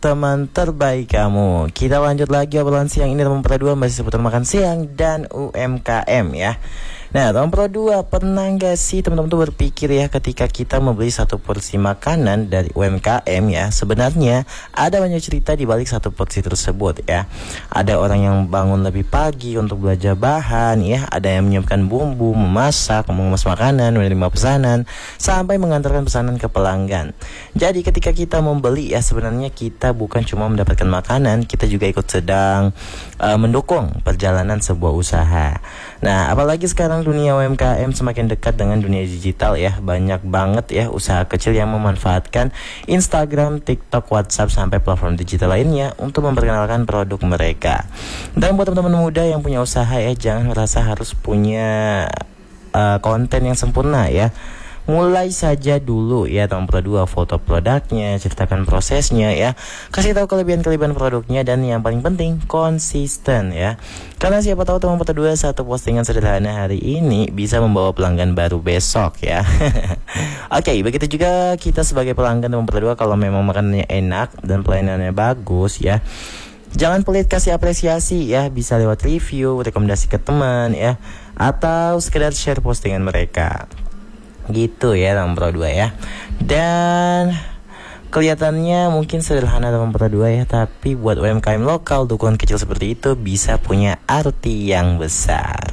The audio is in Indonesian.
teman terbaik kamu. Kita lanjut lagi obrolan siang ini teman Pro 2 masih seputar makan siang dan UMKM ya. Nah teman Pro 2, pernah gak sih teman-teman tuh berpikir ya, ketika kita membeli satu porsi makanan dari UMKM ya, sebenarnya ada banyak cerita di balik satu porsi tersebut ya. Ada orang yang bangun lebih pagi untuk belajar bahan ya, ada yang menyiapkan bumbu, memasak, mengemas makanan, menerima pesanan, sampai mengantarkan pesanan ke pelanggan. Jadi ketika kita membeli ya, sebenarnya kita bukan cuma mendapatkan makanan, kita juga ikut sedang mendukung perjalanan sebuah usaha. Nah apalagi sekarang dunia UMKM semakin dekat dengan dunia digital ya. Banyak banget ya usaha kecil yang memanfaatkan Instagram, TikTok, WhatsApp, sampai platform digital lainnya untuk memperkenalkan produk mereka. Dan buat teman-teman muda yang punya usaha ya, jangan merasa harus punya konten yang sempurna ya. Mulai saja dulu ya teman Pro 2, foto produknya, ceritakan prosesnya ya, kasih tahu kelebihan-kelebihan produknya, dan yang paling penting konsisten ya. Karena siapa tahu teman Pro 2 satu postingan sederhana hari ini bisa membawa pelanggan baru besok ya. Oke, begitu juga kita sebagai pelanggan teman Pro 2, kalau memang makanannya enak dan pelayanannya bagus ya, jangan pelit kasih apresiasi ya, bisa lewat review, rekomendasi ke teman ya, atau sekedar share postingan mereka. Gitu ya teman Pro 2 ya. Dan kelihatannya mungkin sederhana teman Pro 2 ya, tapi buat UMKM lokal, dukungan kecil seperti itu bisa punya arti yang besar.